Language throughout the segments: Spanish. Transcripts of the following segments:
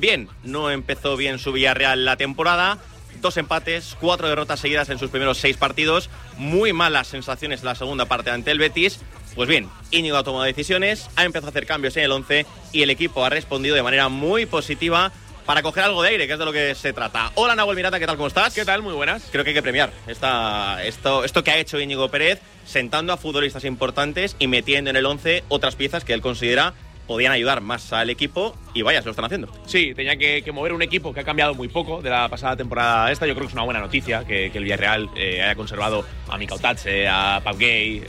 bien. No empezó bien su Villarreal la temporada. 2 empates, 4 derrotas seguidas en sus primeros 6 partidos. Muy malas sensaciones en la segunda parte ante el Betis. Pues bien, Íñigo ha tomado decisiones, ha empezado a hacer cambios en el 11 y el equipo ha respondido de manera muy positiva para coger algo de aire, que es de lo que se trata. Hola, Nahuel Miranda, ¿qué tal? ¿Cómo estás? ¿Qué tal? Muy buenas. Creo que hay que premiar esto que ha hecho Íñigo Pérez, sentando a futbolistas importantes y metiendo en el 11 otras piezas que él considera podían ayudar más al equipo, y vaya, se lo están haciendo. Sí, tenía que mover un equipo que ha cambiado muy poco de la pasada temporada esta. Yo creo que es una buena noticia que el Villarreal haya conservado a Mikau Tatse, a Pau Gay,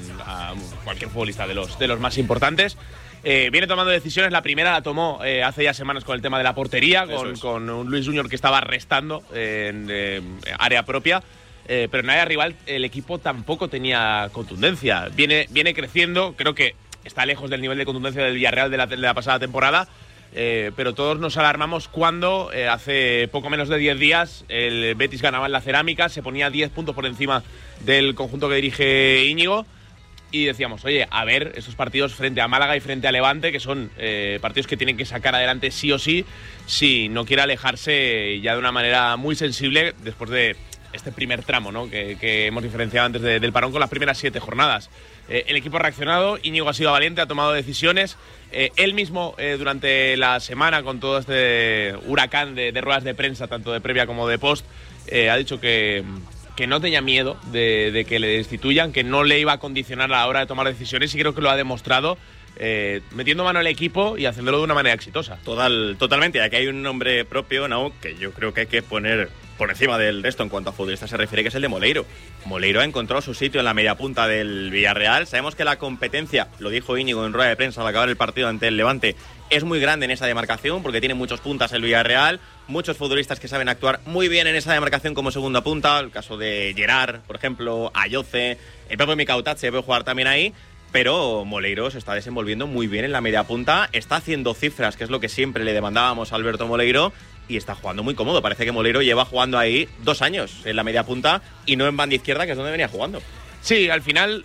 a cualquier futbolista de los más importantes. Viene tomando decisiones. La primera la tomó hace ya semanas con el tema de la portería, con un Luis Junior que estaba restando en área propia. Pero en área rival el equipo tampoco tenía contundencia. Viene creciendo, creo que está lejos del nivel de contundencia del Villarreal de la pasada temporada, pero todos nos alarmamos cuando hace poco menos de 10 días el Betis ganaba en la Cerámica, se ponía 10 puntos por encima del conjunto que dirige Íñigo, y decíamos, oye, a ver, estos partidos frente a Málaga y frente a Levante, que son partidos que tienen que sacar adelante sí o sí, si no quiere alejarse ya de una manera muy sensible después de este primer tramo, ¿no?, que hemos diferenciado antes del parón con las primeras 7 jornadas. El equipo ha reaccionado, Íñigo ha sido valiente, ha tomado decisiones. Él mismo, durante la semana, con todo este huracán de ruedas de prensa, tanto de previa como de post, ha dicho que no tenía miedo de que le destituyan, que no le iba a condicionar a la hora de tomar decisiones, y creo que lo ha demostrado, metiendo mano al equipo y haciéndolo de una manera exitosa. Totalmente. Aquí hay un nombre propio, ¿no?, que yo creo que hay que poner por encima del resto en cuanto a futbolistas se refiere, que es el de Moleiro. Moleiro ha encontrado su sitio en la media punta del Villarreal. Sabemos que la competencia, lo dijo Íñigo en rueda de prensa al acabar el partido ante el Levante, es muy grande en esa demarcación, porque tiene muchos puntas el Villarreal, muchos futbolistas que saben actuar muy bien en esa demarcación como segunda punta, el caso de Gerard, por ejemplo, Ayoce, el propio Mikau Tatse puede jugar también ahí. Pero Moleiro se está desenvolviendo muy bien en la media punta, está haciendo cifras, que es lo que siempre le demandábamos a Alberto Moleiro, y está jugando muy cómodo. Parece que Moleiro lleva jugando ahí 2 años en la media punta y no en banda izquierda, que es donde venía jugando. Sí, al final,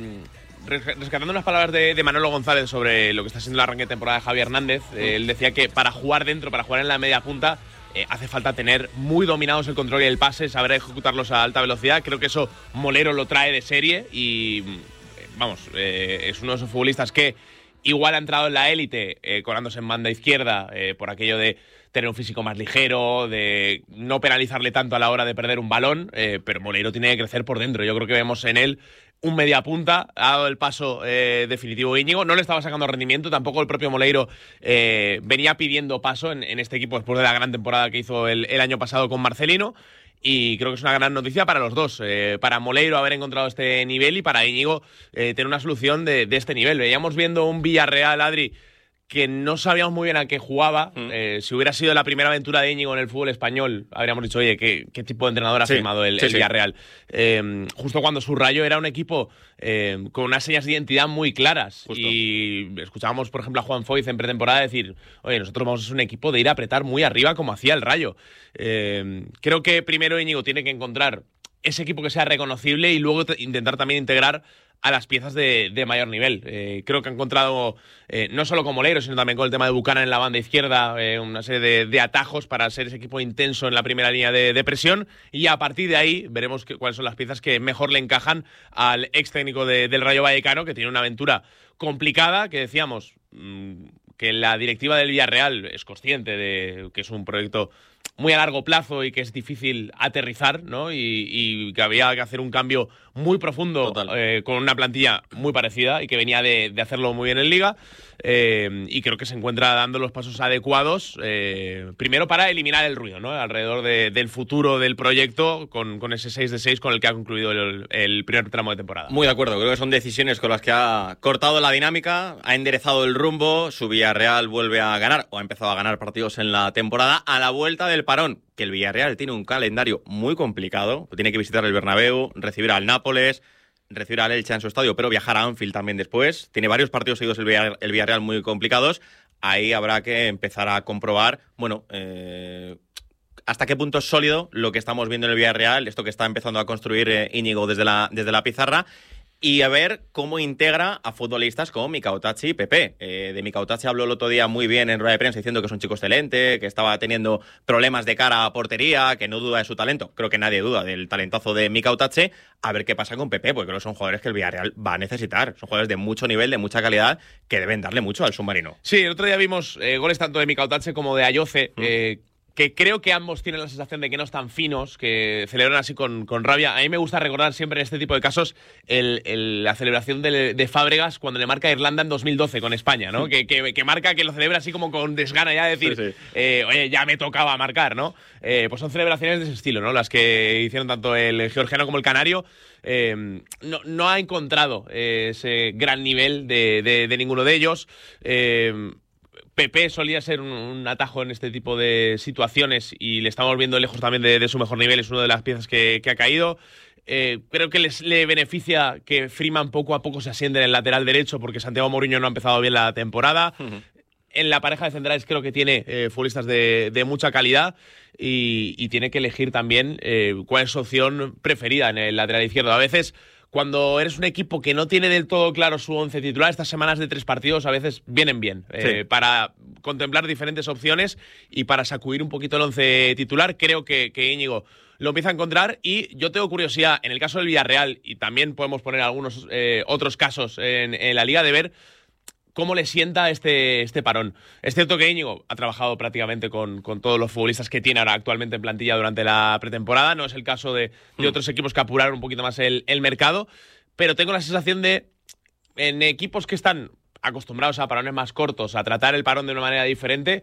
rescatando unas palabras de Manolo González sobre lo que está siendo el arranque de temporada de Javi Hernández, él decía que para jugar dentro, para jugar en la media punta, hace falta tener muy dominados el control y el pase, saber ejecutarlos a alta velocidad. Creo que eso Moleiro lo trae de serie y vamos, es uno de esos futbolistas que igual ha entrado en la élite colándose en banda izquierda por aquello de tener un físico más ligero, de no penalizarle tanto a la hora de perder un balón, pero Moleiro tiene que crecer por dentro. Yo creo que vemos en él un mediapunta, ha dado el paso definitivo Íñigo, no le estaba sacando rendimiento, tampoco el propio Moleiro venía pidiendo paso en este equipo después de la gran temporada que hizo el año pasado con Marcelino. Y creo que es una gran noticia para los dos, para Moleiro haber encontrado este nivel y para Íñigo tener una solución de este nivel. Veíamos viendo un Villarreal, Adri, que no sabíamos muy bien a qué jugaba. Si hubiera sido la primera aventura de Íñigo en el fútbol español, habríamos dicho, oye, ¿qué tipo de entrenador ha firmado el Villarreal? Justo cuando su Rayo era un equipo con unas señas de identidad muy claras. Justo. Y escuchábamos, por ejemplo, a Juan Foyz en pretemporada decir, oye, nosotros vamos a ser un equipo de ir a apretar muy arriba como hacía el Rayo. Creo que primero Íñigo tiene que encontrar ese equipo que sea reconocible y luego intentar también integrar a las piezas de mayor nivel. Creo que ha encontrado, no solo con Moleiro, sino también con el tema de Buchanan en la banda izquierda, una serie de atajos para ser ese equipo intenso en la primera línea de presión, y a partir de ahí veremos cuáles son las piezas que mejor le encajan al ex técnico del Rayo Vallecano, que tiene una aventura complicada, que decíamos que la directiva del Villarreal es consciente de que es un proyecto muy a largo plazo y que es difícil aterrizar, ¿no? Y que había que hacer un cambio muy profundo con una plantilla muy parecida y que venía de hacerlo muy bien en Liga. Y creo que se encuentra dando los pasos adecuados, primero para eliminar el ruido, ¿no?, alrededor del futuro del proyecto con ese 6-6 con el que ha concluido el primer tramo de temporada. Muy de acuerdo, creo que son decisiones con las que ha cortado la dinámica, ha enderezado el rumbo. Su Villarreal vuelve a ganar, o ha empezado a ganar partidos en la temporada a la vuelta del parón, que el Villarreal tiene un calendario muy complicado, tiene que visitar el Bernabéu, recibir al Nápoles, recibir al Elche en su estadio, pero viajar a Anfield también después. Tiene varios partidos seguidos el Villarreal muy complicados. Ahí habrá que empezar a comprobar, bueno, hasta qué punto es sólido lo que estamos viendo en el Villarreal, esto que está empezando a construir Íñigo desde la pizarra. y a ver cómo integra a futbolistas como Mika Otachi y Pepe. De Mika Otachi habló el otro día muy bien en rueda de prensa diciendo que es un chico excelente, que estaba teniendo problemas de cara a portería, que no duda de su talento. Creo que nadie duda del talentazo de Mika Otachi. A ver qué pasa con Pepe, porque creo que son jugadores que el Villarreal va a necesitar. Son jugadores de mucho nivel, de mucha calidad, que deben darle mucho al submarino. Sí, el otro día vimos goles tanto de Mika Otachi como de Ayoce, que creo que ambos tienen la sensación de que no están finos, que celebran así con rabia. A mí me gusta recordar siempre en este tipo de casos la celebración de Fábregas cuando le marca a Irlanda en 2012 con España, ¿no? Que marca, que lo celebra así como con desgana ya de decir, oye, ya me tocaba marcar, ¿no? Pues son celebraciones de ese estilo, ¿no? Las que hicieron tanto el georgiano como el canario. No ha encontrado ese gran nivel de ninguno de ellos. Pepe solía ser un atajo en este tipo de situaciones y le estamos viendo lejos también de su mejor nivel. Es una de las piezas que ha caído. Creo que le beneficia que Freeman poco a poco se asiente en el lateral derecho porque Santiago Mourinho no ha empezado bien la temporada. En la pareja de centrales creo que tiene futbolistas de mucha calidad y tiene que elegir también cuál es su opción preferida en el lateral izquierdo. A veces, cuando eres un equipo que no tiene del todo claro su once titular, estas semanas de 3 partidos a veces vienen bien para contemplar diferentes opciones y para sacudir un poquito el once titular. Creo que Íñigo lo empieza a encontrar y yo tengo curiosidad, en el caso del Villarreal, y también podemos poner algunos otros casos en la Liga, de ver cómo le sienta este parón. Es cierto que Íñigo ha trabajado prácticamente con todos los futbolistas que tiene ahora actualmente en plantilla durante la pretemporada. No es el caso de otros equipos que apuraron un poquito más el mercado, pero tengo la sensación de, en equipos que están acostumbrados a parones más cortos, a tratar el parón de una manera diferente,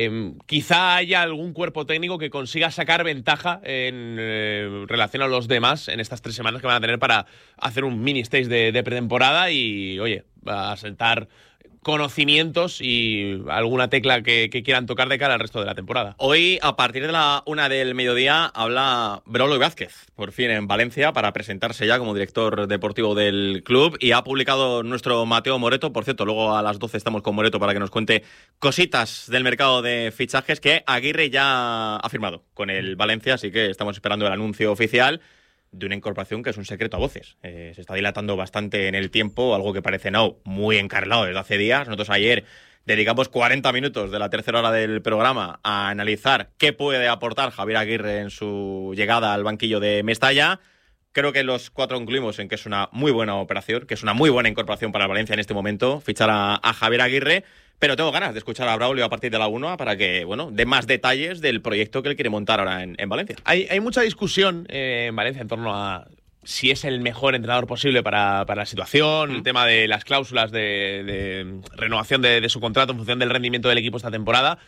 quizá haya algún cuerpo técnico que consiga sacar ventaja en relación a los demás en estas 3 semanas que van a tener para hacer un mini stage de pretemporada y, oye, a sentar conocimientos y alguna tecla que quieran tocar de cara al resto de la temporada. Hoy, a partir de la 1 del mediodía, habla Braulio Vázquez, por fin en Valencia, para presentarse ya como director deportivo del club, y ha publicado nuestro Mateo Moreto. Por cierto, luego a las 12 estamos con Moreto para que nos cuente cositas del mercado de fichajes, que Aguirre ya ha firmado con el Valencia, así que estamos esperando el anuncio oficial de una incorporación que es un secreto a voces. Se está dilatando bastante en el tiempo, algo que parece muy encarrilado desde hace días. Nosotros ayer dedicamos 40 minutos de la tercera hora del programa a analizar qué puede aportar Javier Aguirre en su llegada al banquillo de Mestalla. Creo que los 4 concluimos en que es una muy buena operación, que es una muy buena incorporación para Valencia en este momento, fichar a Javier Aguirre. Pero tengo ganas de escuchar a Braulio a partir de la 1 para que, dé más detalles del proyecto que él quiere montar ahora en Valencia. Hay mucha discusión en Valencia en torno a si es el mejor entrenador posible para la situación, el tema de las cláusulas de renovación de su contrato en función del rendimiento del equipo esta temporada.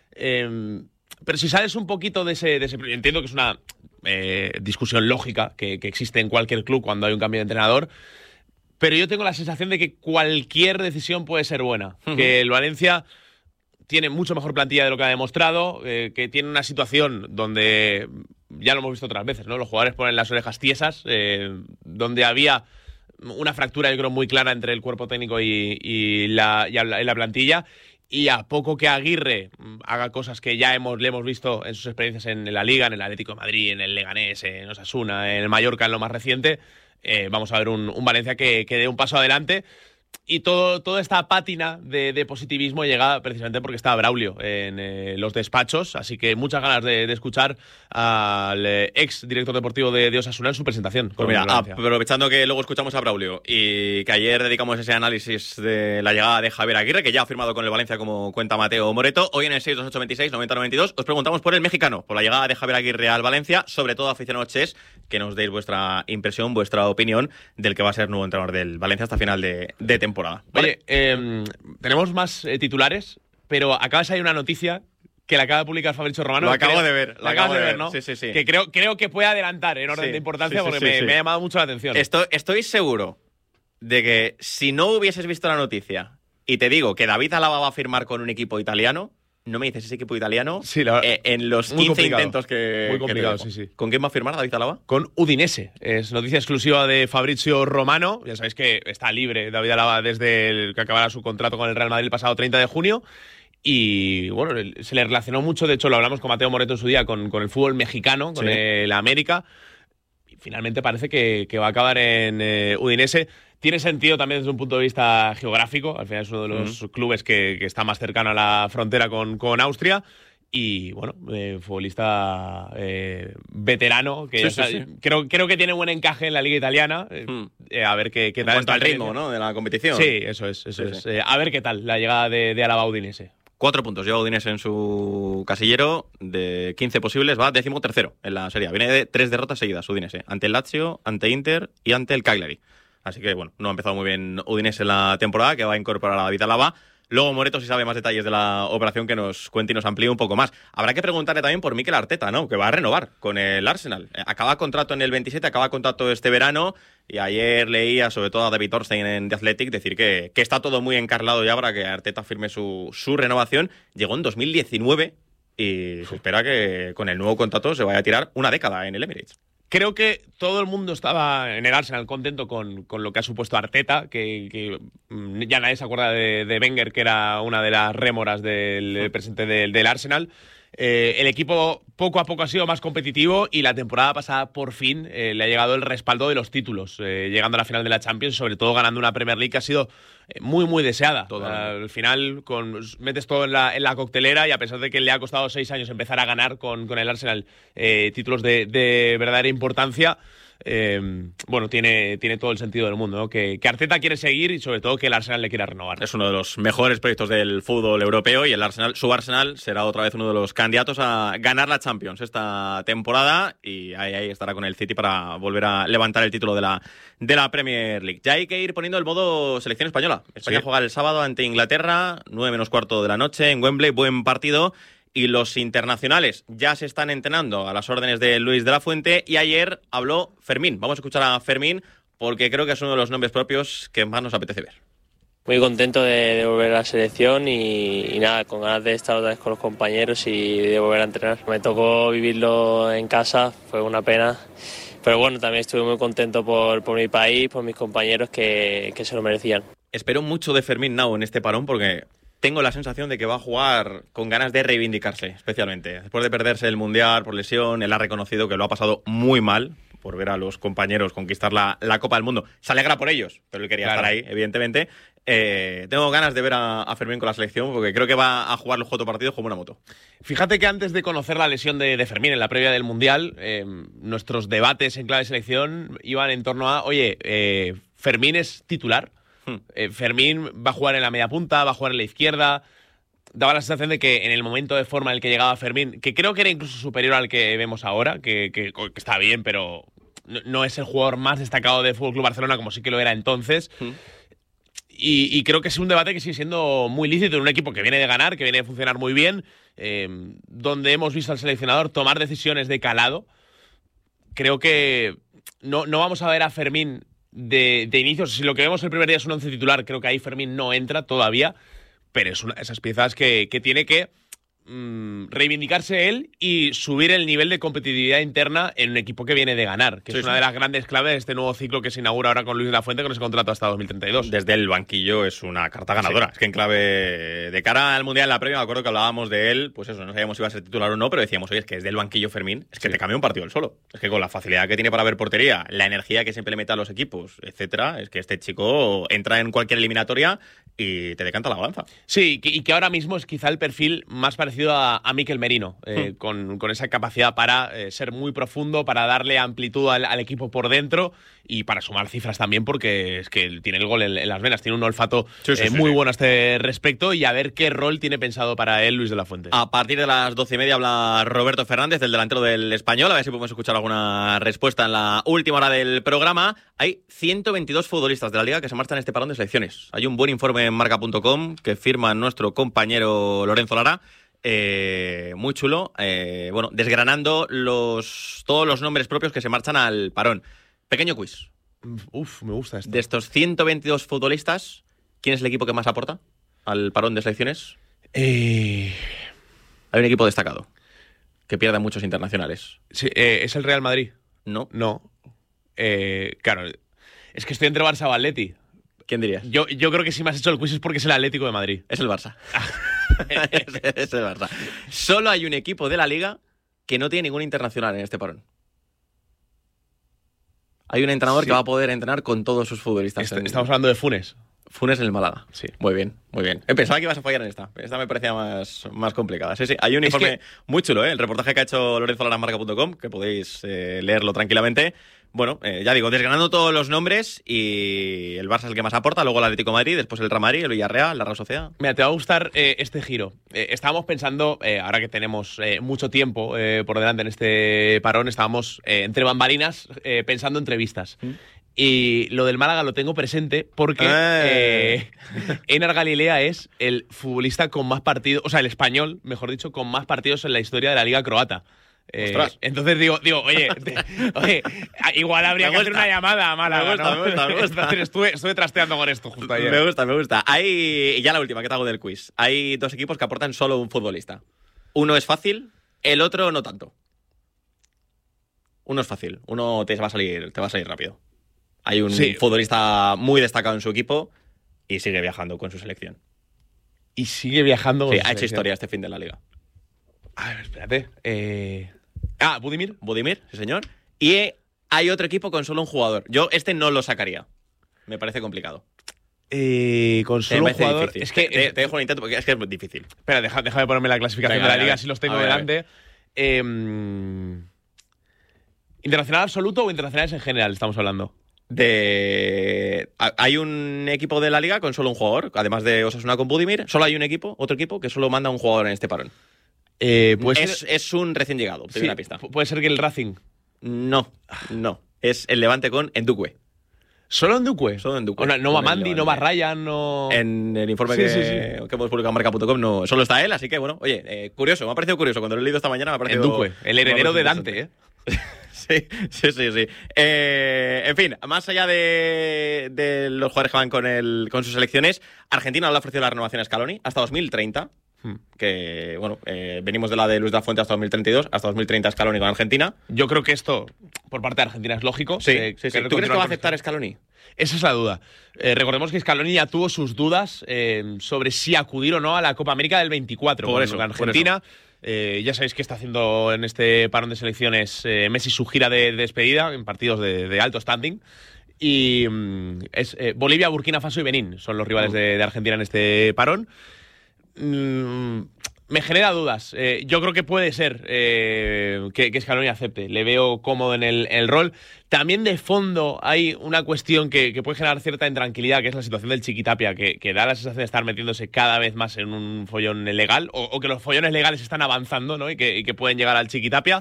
Pero si sales un poquito de ese entiendo que es una discusión lógica que existe en cualquier club cuando hay un cambio de entrenador. Pero yo tengo la sensación de que cualquier decisión puede ser buena. Que el Valencia tiene mucho mejor plantilla de lo que ha demostrado, que tiene una situación donde, ya lo hemos visto otras veces, ¿no? Los jugadores ponen las orejas tiesas, donde había una fractura, yo creo, muy clara entre el cuerpo técnico y la plantilla. Y a poco que Aguirre haga cosas que ya le hemos visto en sus experiencias en la Liga, en el Atlético de Madrid, en el Leganés, en Osasuna, en el Mallorca, en lo más reciente, vamos a ver un Valencia que dé un paso adelante. Y toda esta pátina de positivismo llega precisamente porque está Braulio en los despachos, así que muchas ganas de escuchar al ex director deportivo de Osasuna en su presentación. Pues mira, aprovechando que luego escuchamos a Braulio y que ayer dedicamos ese análisis de la llegada de Javier Aguirre, que ya ha firmado con el Valencia, como cuenta Mateo Moreto, hoy en el 628269092 os preguntamos por el mexicano, por la llegada de Javier Aguirre al Valencia, sobre todo aficionados chess, que nos deis vuestra impresión, vuestra opinión del que va a ser nuevo entrenador del Valencia hasta final de temporada. ¿Vale? Oye, tenemos más titulares, pero acaba de salir una noticia que la acaba de publicar Fabrizio Romano. Lo acabo de ver. Lo acabas de ver, ¿no? Sí. Que creo que puede adelantar en orden de importancia porque me ha llamado mucho la atención. Estoy seguro de que si no hubieses visto la noticia y te digo que David Alaba va a firmar con un equipo italiano, no me dices ese equipo italiano en los 15 intentos que... Muy complicado, que sí. ¿Con quién va a firmar David Alaba? Con Udinese. Es noticia exclusiva de Fabrizio Romano. Ya sabéis que está libre David Alaba desde que acabará su contrato con el Real Madrid el pasado 30 de junio. Y bueno, se le relacionó mucho, de hecho lo hablamos con Mateo Moreto en su día, con el fútbol mexicano, con el América. finalmente parece que va a acabar en Udinese. Tiene sentido también desde un punto de vista geográfico. Al final es uno de los clubes que está más cercano a la frontera con Austria. Y bueno, futbolista veterano, que sí. Creo que tiene buen encaje en la liga italiana. A ver qué tal. En cuanto al ritmo, ¿no?, de la competición. Sí, eso es. A ver qué tal la llegada de Alaba a Udinese. 4 puntos lleva Udinese en su casillero. De 15 posibles va 13º en la Serie A. Viene de 3 derrotas seguidas Udinese. Ante el Lazio, ante Inter y ante el Cagliari. Así que bueno, no ha empezado muy bien Udinese en la temporada, que va a incorporar a David Alaba. Luego Moreto, si sabe más detalles de la operación, que nos cuente y nos amplíe un poco más. Habrá que preguntarle también por Mikel Arteta, ¿no?, que va a renovar con el Arsenal. Acaba contrato en el 27, acaba contrato este verano. Y ayer leía, sobre todo a David Ornstein en The Athletic, decir que está todo muy encarlado ya para que Arteta firme su renovación. Llegó en 2019 y se espera que con el nuevo contrato se vaya a tirar una década en el Emirates. Creo que todo el mundo estaba en el Arsenal contento con lo que ha supuesto Arteta, que ya nadie se acuerda de Wenger, que era una de las rémoras del presente del Arsenal. El equipo poco a poco ha sido más competitivo y la temporada pasada por fin le ha llegado el respaldo de los títulos, llegando a la final de la Champions, sobre todo ganando una Premier League que ha sido muy, muy deseada. Al final metes todo en la coctelera y a pesar de que le ha costado 6 años empezar a ganar con el Arsenal títulos de verdadera importancia, bueno, tiene todo el sentido del mundo, ¿no? Que Arteta quiere seguir y sobre todo que el Arsenal le quiera renovar. Es uno de los mejores proyectos del fútbol europeo y su Arsenal será otra vez uno de los candidatos a ganar la Champions esta temporada y ahí estará con el City para volver a levantar el título de la Premier League. Ya hay que ir poniendo el modo selección española. España juega el sábado ante Inglaterra, 9:15 de la noche en Wembley, buen partido. Y los internacionales ya se están entrenando a las órdenes de Luis de la Fuente y ayer habló Fermín. Vamos a escuchar a Fermín porque creo que es uno de los nombres propios que más nos apetece ver. Muy contento de volver a la selección y nada, con ganas de estar otra vez con los compañeros y de volver a entrenar. Me tocó vivirlo en casa, fue una pena, pero bueno, también estuve muy contento por mi país, por mis compañeros que se lo merecían. Espero mucho de Fermín Nau en este parón porque tengo la sensación de que va a jugar con ganas de reivindicarse, especialmente. Después de perderse el Mundial por lesión, él ha reconocido que lo ha pasado muy mal por ver a los compañeros conquistar la Copa del Mundo. Se alegra por ellos, pero él quería estar ahí, evidentemente. Tengo ganas de ver a Fermín con la selección porque creo que va a jugar los 4 partidos como una moto. Fíjate que antes de conocer la lesión de Fermín en la previa del Mundial, nuestros debates en clave selección iban en torno a, oye, ¿Fermín es titular? Fermín va a jugar en la media punta, va a jugar en la izquierda. Daba la sensación de que en el momento de forma en el que llegaba Fermín, que creo que era incluso superior al que vemos ahora, que está bien, pero no es el jugador más destacado del FC Barcelona como sí que lo era entonces. Y creo que es un debate que sigue siendo muy lícito en un equipo que viene de ganar, que viene de funcionar muy bien, donde hemos visto al seleccionador tomar decisiones de calado. Creo que no vamos a ver a Fermín de inicios. Si lo que vemos el primer día es un 11 titular, creo que ahí Fermín no entra todavía, pero es una de esas piezas que tiene que reivindicarse él y subir el nivel de competitividad interna en un equipo que viene de ganar, que es una de las grandes claves de este nuevo ciclo que se inaugura ahora con Luis de la Fuente con ese contrato hasta 2032. Desde el banquillo es una carta ganadora. Sí. Es que en clave de cara al Mundial en la previa me acuerdo que hablábamos de él, pues eso, no sabíamos si iba a ser titular o no, pero decíamos, oye, es que desde el banquillo Fermín, es que te cambia un partido él solo. Es que con la facilidad que tiene para ver portería, la energía que siempre le mete a los equipos, etcétera, es que este chico entra en cualquier eliminatoria y te decanta la balanza. Sí, y que ahora mismo es quizá el perfil más parecido a Mikel Merino, con esa capacidad para ser muy profundo, para darle amplitud al equipo por dentro y para sumar cifras también, porque es que tiene el gol en las venas, tiene un olfato muy bueno a este respecto, y a ver qué rol tiene pensado para él Luis de la Fuente. A partir de las 12:30 habla Roberto Fernández, el delantero del Español, a ver si podemos escuchar alguna respuesta en la última hora del programa. Hay 122 futbolistas de la Liga que se marchan en este parón de selecciones. Hay un buen informe en marca.com que firma nuestro compañero Lorenzo Lara, muy chulo, bueno, desgranando todos los nombres propios que se marchan al parón. Pequeño quiz. Uf, me gusta esto. De estos 122 futbolistas, ¿quién es el equipo que más aporta al parón de selecciones? Hay un equipo destacado que pierde a muchos internacionales. Sí, ¿es el Real Madrid? No. Claro, es que estoy entre Barça o Atleti. ¿Quién dirías? Yo creo que si me has hecho el quiz es porque es el Atlético de Madrid. Es el Barça. Es el Barça. Solo hay un equipo de la Liga que no tiene ningún internacional en este parón. Hay un entrenador que va a poder entrenar con todos sus futbolistas. Estamos hablando de Funes. Funes en el Málaga. Sí. Muy bien, muy bien. Pensaba que ibas a fallar en esta. Esta me parecía más complicada. Sí, hay un informe muy chulo, el reportaje que ha hecho Lorenzo en lamarca.com, que podéis leerlo tranquilamente. Bueno, ya digo, desgranando todos los nombres, y el Barça es el que más aporta, luego el Atlético de Madrid, después el Real Madrid, el Villarreal, la Real Sociedad. Mira, te va a gustar este giro. Estábamos pensando, ahora que tenemos mucho tiempo por delante en este parón, estábamos entre bambalinas pensando entrevistas. Y lo del Málaga lo tengo presente porque Einar Galilea es el futbolista con más partidos, o sea, el español, mejor dicho, con más partidos en la historia de la Liga Croata. Entonces digo, oye, igual habría que hacer una llamada a Málaga. Me gusta. Estuve trasteando con esto justo ayer. Me gusta. Y ya la última que te hago del quiz. Hay dos equipos que aportan solo un futbolista. Uno es fácil, el otro no tanto. Uno es fácil, uno te va a salir rápido. Hay un futbolista muy destacado en su equipo y sigue viajando con su selección. Y sigue viajando con su selección. Ha hecho historia este fin de la Liga. A ver, espérate. Budimir. Budimir, sí señor. Y hay otro equipo con solo un jugador. Yo no lo sacaría. Me parece complicado. Con solo un jugador. Difícil. Es que te dejo un intento porque es que es muy difícil. Espera, déjame ponerme la clasificación de la Liga, si los tengo delante. ¿Internacional absoluto o internacionales en general estamos hablando? Hay un equipo de la Liga con solo un jugador, además de Osasuna con Budimir. Solo hay otro equipo que solo manda un jugador en este parón. Es un recién llegado, primera pista. ¿Puede ser que el Racing? No. Es el Levante con Ndukwe. ¿Solo Ndukwe? Solo Ndukwe. No va Mandy, no va Ryan, no... En el informe que hemos publicado en marca.com no, solo está él, así que bueno, oye, curioso, me ha parecido curioso. Cuando lo he leído esta mañana me ha parecido... Ndukwe, el heredero de Dante, Sí. En fin, más allá de los jugadores que van con sus selecciones, Argentina le ha ofrecido la renovación a Scaloni hasta 2030. Que, bueno, venimos de la de Luis de la Fuente hasta 2032, hasta 2030 Scaloni con Argentina. Yo creo que esto, por parte de Argentina, es lógico. Sí. ¿Tú crees que va a aceptar Scaloni? Esa es la duda. Recordemos que Scaloni ya tuvo sus dudas sobre si acudir o no a la Copa América del 24 con Argentina. Ya sabéis que está haciendo en este parón de selecciones Messi su gira de despedida en partidos de alto standing. Y es Bolivia, Burkina Faso y Benín son los rivales de Argentina en este parón. Me genera dudas. Yo creo que puede ser que Scaloni acepte. Le veo cómodo en el rol. También de fondo hay una cuestión que puede generar cierta intranquilidad, que es la situación del Chiquitapia, que da la sensación de estar metiéndose cada vez más en un follón legal, o que los follones legales están avanzando, ¿no? y que pueden llegar al Chiquitapia.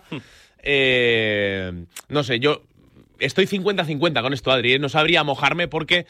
No sé, yo estoy 50-50 con esto, Adri. No sabría mojarme porque...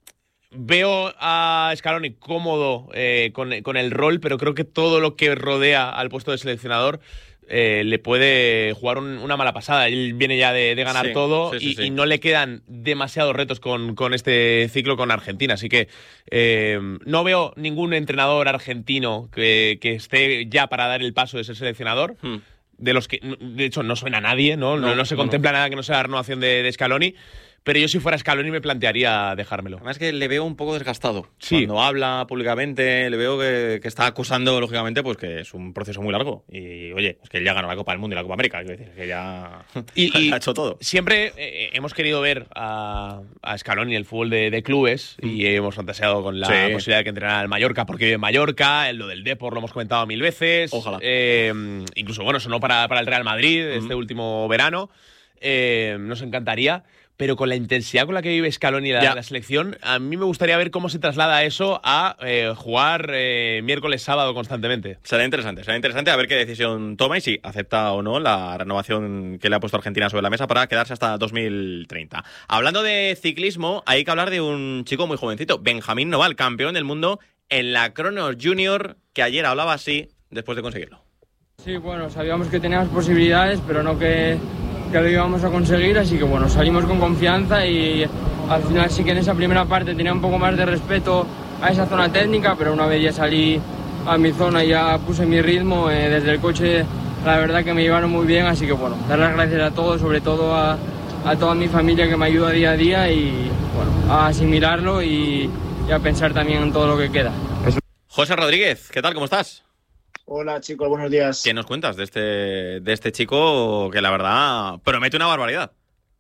Veo a Scaloni cómodo con el rol, pero creo que todo lo que rodea al puesto de seleccionador le puede jugar una mala pasada. Él viene ya de ganar todo y no le quedan demasiados retos con este ciclo con Argentina. Así que no veo ningún entrenador argentino que esté ya para dar el paso de ser seleccionador. De los que, de hecho, no suena a nadie, no se contempla nada que no sea la renovación de Scaloni. Pero yo si fuera Scaloni me plantearía dejármelo. Además que le veo un poco desgastado. Cuando habla públicamente, le veo que está acusando, lógicamente, pues que es un proceso muy largo. Y, oye, es que él ya ganó la Copa del Mundo y la Copa América. Es decir, que ya ha hecho todo. Siempre hemos querido ver a Scaloni en el fútbol de clubes y hemos fantaseado con la posibilidad de que entrenara al Mallorca porque vive en Mallorca. En lo del Depor lo hemos comentado 1000 veces. Ojalá. Incluso, bueno, sonó para el Real Madrid este último verano. Nos encantaría. Pero con la intensidad con la que vive Scaloni la selección, a mí me gustaría ver cómo se traslada eso a jugar miércoles, sábado constantemente. Será interesante a ver qué decisión toma y si acepta o no la renovación que le ha puesto Argentina sobre la mesa para quedarse hasta 2030. Hablando de ciclismo, hay que hablar de un chico muy jovencito, Benjamín Noval, campeón del mundo en la Cronos Junior, que ayer hablaba así después de conseguirlo. Sí, bueno, sabíamos que teníamos posibilidades, pero no que lo íbamos a conseguir, así que bueno, salimos con confianza y al final sí que en esa primera parte tenía un poco más de respeto a esa zona técnica, pero una vez ya salí a mi zona y ya puse mi ritmo desde el coche, la verdad que me llevaron muy bien, así que bueno, dar las gracias a todos, sobre todo a toda mi familia que me ayuda día a día y bueno, a asimilarlo y a pensar también en todo lo que queda. José Rodríguez, ¿qué tal? ¿Cómo estás? Hola chicos, buenos días. ¿Qué nos cuentas de este chico que la verdad promete una barbaridad?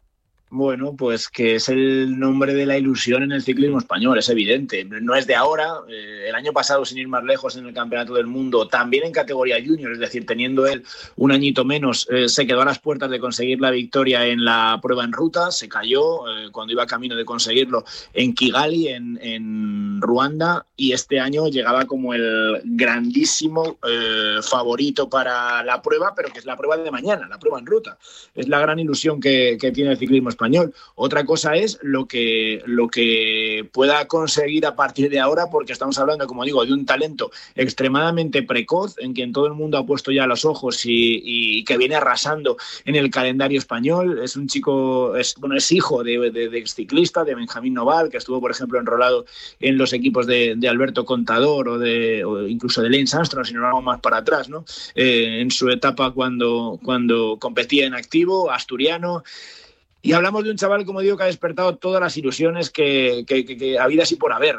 Bueno, pues que es el nombre de la ilusión en el ciclismo español, es evidente. No es de ahora. El año pasado, sin ir más lejos, en el Campeonato del Mundo, también en categoría junior, es decir, teniendo él un añito menos, se quedó a las puertas de conseguir la victoria en la prueba en ruta. Se cayó cuando iba camino de conseguirlo en Kigali, en Ruanda, y este año llegaba como el grandísimo favorito para la prueba, pero que es la prueba de mañana, la prueba en ruta. Es la gran ilusión que tiene el ciclismo español. Otra cosa es lo que pueda conseguir a partir de ahora, porque estamos hablando, como digo, de un talento extremadamente precoz, en quien todo el mundo ha puesto ya los ojos y que viene arrasando en el calendario español. Es un chico, es hijo de exciclista, de Benjamín Noval, que estuvo, por ejemplo, enrolado en los equipos de Alberto Contador o incluso de Lance Armstrong, si nos vamos más para atrás, ¿no? En su etapa cuando competía en activo, asturiano. Y hablamos de un chaval, como digo, que ha despertado todas las ilusiones que habidas y por haber.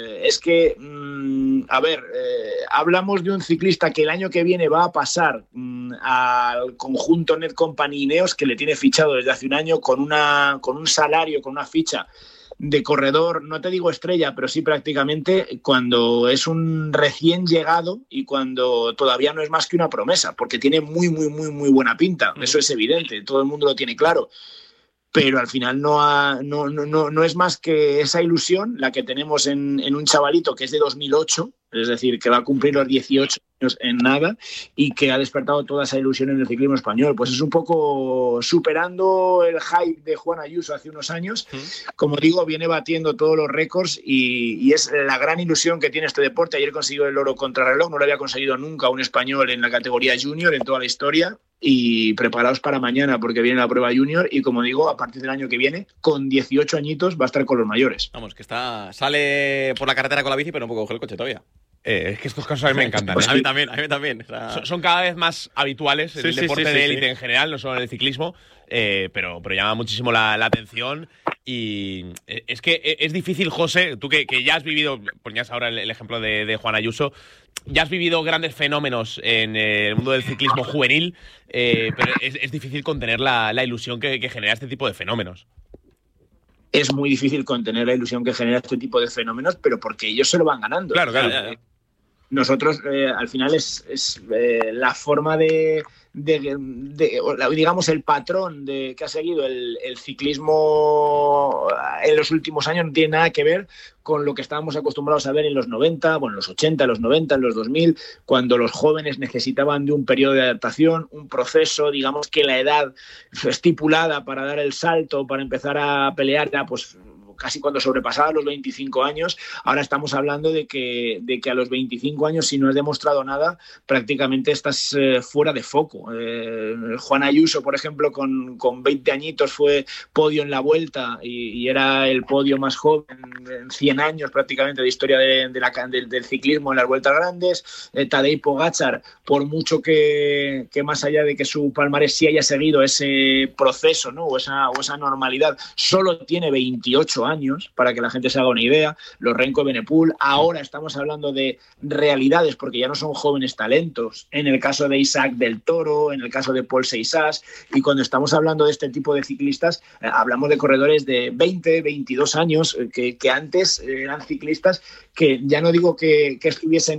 Hablamos de un ciclista que el año que viene va a pasar al conjunto Netcompany Ineos, que le tiene fichado desde hace un año con un salario, con una ficha de corredor, no te digo estrella, pero sí prácticamente, cuando es un recién llegado y cuando todavía no es más que una promesa, porque tiene muy, muy, muy, muy buena pinta. Eso es evidente, todo el mundo lo tiene claro. Pero al final no es más que esa ilusión la que tenemos en un chavalito que es de 2008, es decir, que va a cumplir los 18 años en nada y que ha despertado toda esa ilusión en el ciclismo español. Pues es un poco superando el hype de Juan Ayuso hace unos años. Como digo, viene batiendo todos los récords y es la gran ilusión que tiene este deporte. Ayer consiguió el oro contrarreloj, no lo había conseguido nunca un español en la categoría junior en toda la historia. Y preparaos para mañana, porque viene la prueba junior y, como digo, a partir del año que viene, con 18 añitos, va a estar con los mayores. Vamos, que sale por la carretera con la bici, pero no puede coger el coche todavía. Es que estos casos a mí me encantan. A mí también. O sea... Son cada vez más habituales en el deporte de élite en general, no solo en el ciclismo, pero llama muchísimo la atención. Y es que es difícil, José, tú que ya has vivido, ponías ahora el ejemplo de Juan Ayuso, ya has vivido grandes fenómenos en el mundo del ciclismo juvenil, pero es difícil contener la ilusión que genera este tipo de fenómenos. Es muy difícil contener la ilusión que genera este tipo de fenómenos, pero porque ellos se lo van ganando. Claro. Nosotros, al final, es la forma digamos, el patrón que ha seguido el ciclismo en los últimos años no tiene nada que ver con lo que estábamos acostumbrados a ver en los 90, bueno, en los 80, en los 90, en los 2000, cuando los jóvenes necesitaban de un periodo de adaptación, un proceso, digamos que la edad estipulada para dar el salto, para empezar a pelear, era pues casi cuando sobrepasaba los 25 años. Ahora estamos hablando de que a los 25 años, si no has demostrado nada, prácticamente estás fuera de foco. Juan Ayuso, por ejemplo, con 20 añitos fue podio en la Vuelta y era el podio más joven en 100 años prácticamente de historia del ciclismo en las Vueltas Grandes. Tadej Pogačar, por mucho que más allá de que su palmarés sí haya seguido ese proceso, ¿no? o esa normalidad, solo tiene 28 años, para que la gente se haga una idea. Los Remco Evenepoel, ahora estamos hablando de realidades porque ya no son jóvenes talentos, en el caso de Isaac del Toro, en el caso de Paul Seixas, y cuando estamos hablando de este tipo de ciclistas, hablamos de corredores de 20, 22 años que antes eran ciclistas que ya no digo que estuviesen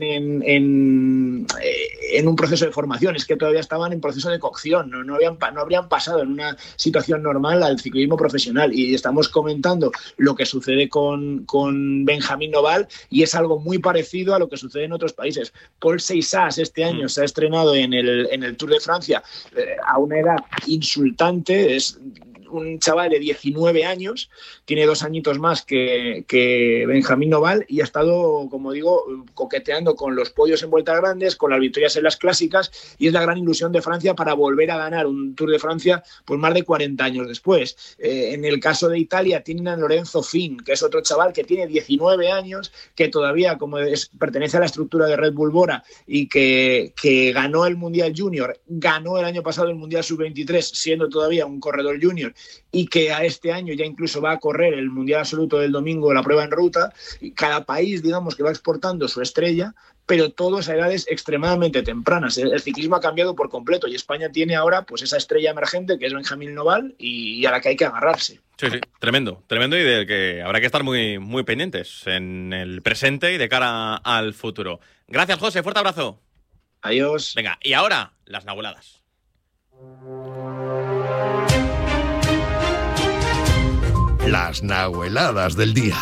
en un proceso de formación, es que todavía estaban en proceso de cocción, no habrían pasado en una situación normal al ciclismo profesional. Y estamos comentando lo que sucede con Benjamín Noval y es algo muy parecido a lo que sucede en otros países. Paul Seixas este año se ha estrenado en el Tour de Francia a una edad insultante, es un chaval de 19 años, tiene 2 añitos más que Benjamín Noval y ha estado, como digo, coqueteando con los podios en Vueltas Grandes, con las victorias en las clásicas, y es la gran ilusión de Francia para volver a ganar un Tour de Francia pues más de 40 años después. En el caso de Italia tienen a Lorenzo Fin, que es otro chaval que tiene 19 años, que todavía pertenece a la estructura de Red Bull Bora y que ganó el Mundial Junior, ganó el año pasado el Mundial Sub-23 siendo todavía un corredor junior, y que a este año ya incluso va a correr el Mundial Absoluto del domingo, la prueba en ruta. Y cada país, digamos, que va exportando su estrella, pero todos a edades extremadamente tempranas. El ciclismo ha cambiado por completo y España tiene ahora pues esa estrella emergente que es Benjamín Noval y a la que hay que agarrarse. Sí, tremendo y del que habrá que estar muy, muy pendientes en el presente y de cara al futuro. Gracias, José, fuerte abrazo. Adiós. Venga, y ahora, las nahueladas. Las nahueladas del día.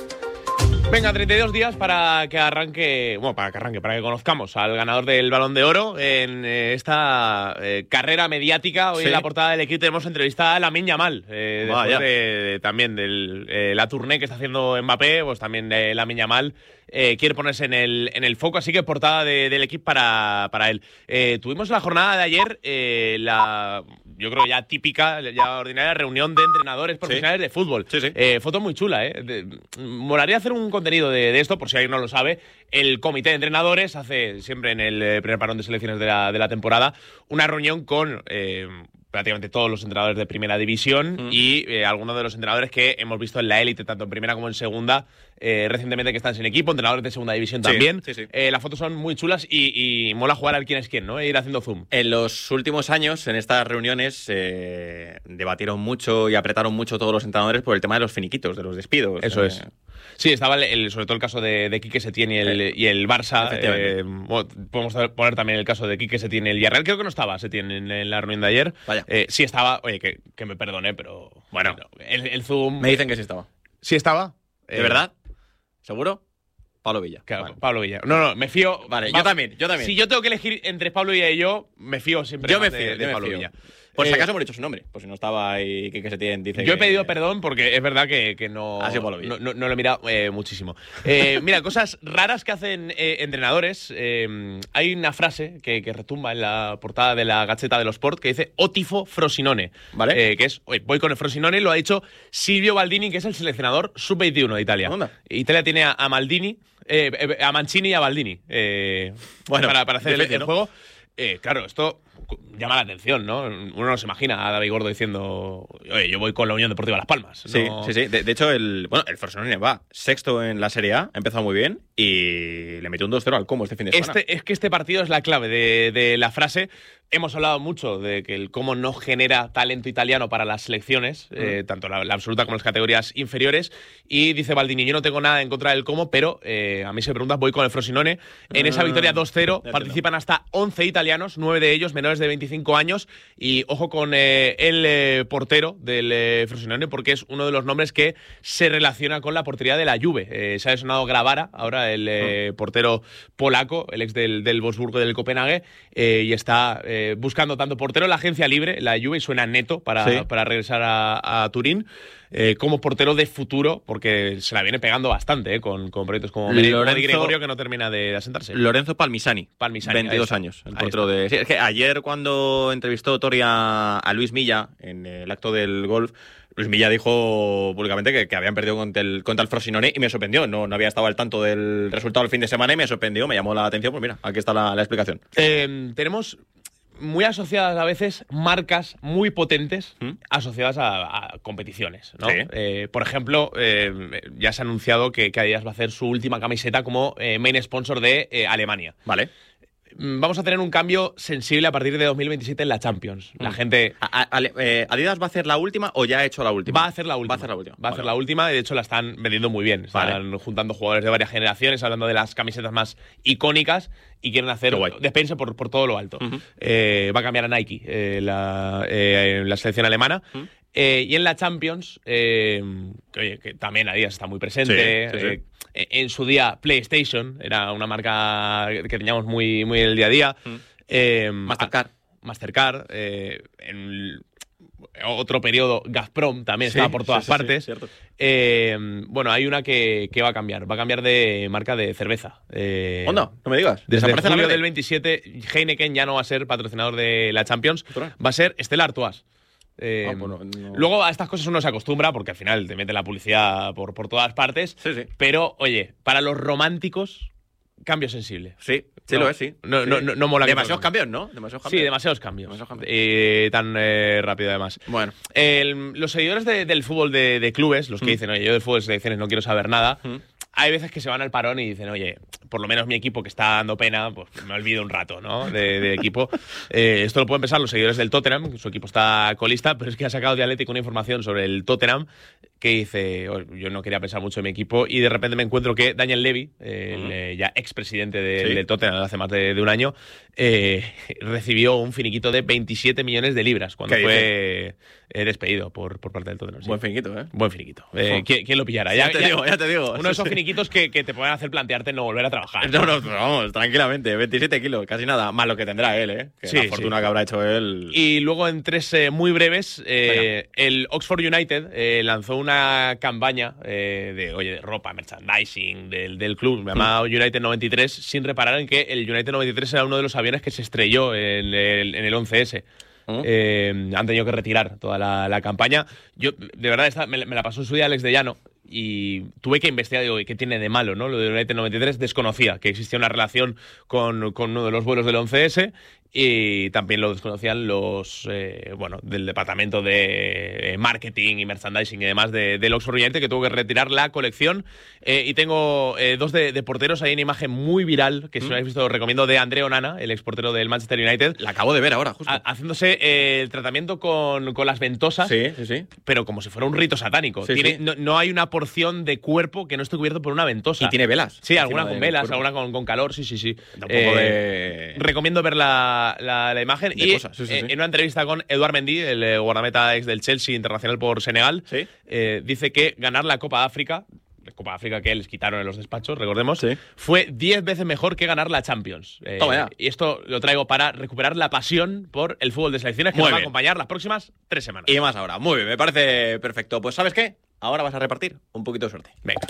Venga, 32 días para que conozcamos al ganador del Balón de Oro en esta carrera mediática. Hoy en la portada del equipo tenemos entrevista a Lamine Yamal, después también de la tournée que está haciendo Mbappé, pues también de Lamine Yamal quiere ponerse en el foco, así que portada del equipo para él. Tuvimos la jornada de ayer yo creo ya típica, ya ordinaria reunión de entrenadores profesionales de fútbol. Foto muy chula, molaría hacer un contenido de esto, por si alguien no lo sabe. El comité de entrenadores hace siempre en el primer parón de selecciones de la temporada una reunión con prácticamente todos los entrenadores de primera división y algunos de los entrenadores que hemos visto en la élite, tanto en primera como en segunda, recientemente, que están sin equipo, entrenadores de segunda división también. Las fotos son muy chulas y mola jugar al quién es quién, ¿no? Ir haciendo zoom. En los últimos años, en estas reuniones, debatieron mucho y apretaron mucho todos los entrenadores por el tema de los finiquitos, de los despidos. Eso es. Sí, estaba sobre todo el caso de Quique Setién y el Barça. Podemos poner también el caso de Quique Setién y el Villarreal. Creo que no estaba Setién en la reunión de ayer. Vaya. Sí estaba. Oye, que me perdone, pero bueno, el Zoom... Me dicen que sí estaba. ¿Sí estaba? ¿De verdad? ¿Seguro? Pablo Villa. Claro, vale. Pablo Villa. No, me fío... Vale, yo también. Si yo tengo que elegir entre Pablo Villa y yo, me fío siempre de Pablo Villa. Por si acaso hemos dicho su nombre, por si no estaba y que se tiene, dice. Yo he pedido perdón porque es verdad que no lo he mirado muchísimo. Mira, cosas raras que hacen entrenadores. Hay una frase que retumba en la portada de la Gazzetta dello Sport que dice "O tifo Frosinone", ¿vale? Que es, voy con el Frosinone, lo ha dicho Silvio Baldini, que es el seleccionador sub-21 de Italia. ¿Onda? Italia tiene a Maldini, a Mancini y a Baldini para hacer el juego. Claro, esto llama la atención, ¿no? Uno no se imagina a David Gordo diciendo, oye, yo voy con la Unión Deportiva Las Palmas. ¿No? Sí. De hecho, el Frosinone va sexto en la Serie A, ha empezado muy bien y le metió un 2-0 al Como este fin de semana. Es que este partido es la clave de la frase. Hemos hablado mucho de que el Como no genera talento italiano para las selecciones, tanto la absoluta como las categorías inferiores, y dice Baldini, yo no tengo nada en contra del Como, pero a mí se me pregunta, voy con el Frosinone. En esa victoria 2-0 participan hasta 11 italianos, 9 de ellos menores de 25 años, y ojo con el portero del Frosinone, porque es uno de los nombres que se relaciona con la portería de la Juve. Se ha sonado Gravara, ahora el portero polaco, el ex del Wolfsburgo y del Copenhague, y está buscando tanto portero en la agencia libre, la Juve, y suena neto para regresar a Turín, como portero de futuro, porque se la viene pegando bastante con proyectos como Di Gregorio, que no termina de asentarse. Lorenzo Palmisani 22 años, el portero de... Sí, es que ayer cuando entrevistó Tori a Luis Milla en el acto del golf, Luis Milla dijo públicamente que habían perdido contra el Frosinone y me sorprendió. No había estado al tanto del resultado el fin de semana y me sorprendió, me llamó la atención. Pues mira, aquí está la explicación. Tenemos muy asociadas a veces marcas muy potentes asociadas a competiciones, ¿no? Sí. Por ejemplo, ya se ha anunciado que Adidas va a hacer su última camiseta como main sponsor de Alemania. Vale. Vamos a tener un cambio sensible a partir de 2027 en la Champions. La gente... ¿Adidas va a hacer la última o ya ha hecho la última? Va a hacer la última. Va a hacer la última y de hecho la están vendiendo muy bien. Están juntando jugadores de varias generaciones, hablando de las camisetas más icónicas y quieren hacer despense por todo lo alto. Va a cambiar a Nike la selección alemana. Y en la Champions, que también Adidas está muy presente. Sí. En su día, PlayStation era una marca que teníamos muy, muy en el día a día. Mastercard. En otro periodo, Gazprom también estaba por todas partes. Cierto. Bueno, hay una que va a cambiar. Va a cambiar de marca de cerveza. ¿Onda? No me digas. Desde julio del 27, Heineken ya no va a ser patrocinador de la Champions. Va a ser Stella Artois. Luego a estas cosas uno se acostumbra porque al final te mete la publicidad por todas partes. Sí. Pero, oye, para los románticos, cambio sensible. Sí, lo es, sí. No mola. Demasiados cambios, ¿no? Sí, demasiados cambios. Tan rápido, además. Bueno. Los seguidores del fútbol de clubes, los que dicen, oye, yo del fútbol de selecciones no quiero saber nada, hay veces que se van al parón y dicen, oye, por lo menos mi equipo que está dando pena, pues me olvido un rato, ¿no? De equipo. Esto lo pueden pensar los seguidores del Tottenham, su equipo está colista, pero es que ha sacado The Athletic una información sobre el Tottenham que dice, yo no quería pensar mucho en mi equipo y de repente me encuentro que Daniel Levy, el ya expresidente del Tottenham hace más de un año, recibió un finiquito de 27 millones de libras cuando fue despedido por parte del Tottenham. Sí. Buen finiquito, ¿eh? Buen finiquito. ¿Quién lo pillara? Ya te digo. Uno de esos finiquitos que te pueden hacer plantearte no volver a trabajar. No, vamos, tranquilamente. 27 kilos, casi nada. Más lo que tendrá él, ¿eh? Que la fortuna que habrá hecho él. Y luego en 3 muy breves, el Oxford United lanzó una campaña de ropa, merchandising del club, llamado United 93, sin reparar en que el United 93 era uno de los aviones que se estrelló en el 11S. Han tenido que retirar toda la campaña. Yo, de verdad, me la pasó en su día Alex de Llano y tuve que investigar, digo, ¿qué tiene de malo, no? Lo de United 93, desconocía que existía una relación con uno de los vuelos del 11S y también lo desconocían los del departamento de marketing y merchandising y demás del Oxford United, que tuvo que retirar la colección. Y tengo 2 de porteros. Hay una imagen muy viral que si no habéis visto, os recomiendo, de Andre Onana, el exportero del Manchester United. La acabo de ver ahora, justo. Haciéndose el tratamiento con las ventosas, sí. pero como si fuera un rito satánico. Sí. No hay una porción de cuerpo que no esté cubierto por una ventosa. Y tiene velas. Sí, alguna con velas, alguna con calor, sí. Un poco de... Recomiendo ver la imagen. De cosas, sí. En una entrevista con Eduard Mendy, el guardameta ex del Chelsea, internacional por Senegal, dice que ganar la Copa África que les quitaron en los despachos, recordemos, fue 10 veces mejor que ganar la Champions. Toma ya. Y esto lo traigo para recuperar la pasión por el fútbol de selecciones que nos va a acompañar las próximas 3 semanas. Y más ahora. Muy bien, me parece perfecto. Pues ¿sabes qué? Ahora vas a repartir un poquito de suerte. Venga.